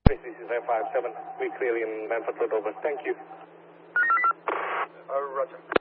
This is 557. We clear in Manford Road, over. Thank you. Roger.